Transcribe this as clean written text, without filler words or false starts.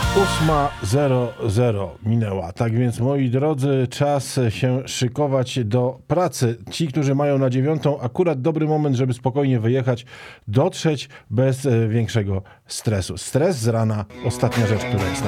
8:00 minęła. Tak więc, moi drodzy, czas się szykować do pracy. Ci, którzy mają na 9:00, akurat dobry moment, żeby spokojnie wyjechać, dotrzeć bez większego stresu. Stres z rana, ostatnia rzecz, która jest na